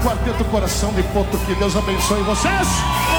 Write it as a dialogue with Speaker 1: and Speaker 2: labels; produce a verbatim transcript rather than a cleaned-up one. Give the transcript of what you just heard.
Speaker 1: Quarteto Coração de Poto. Que Deus abençoe vocês.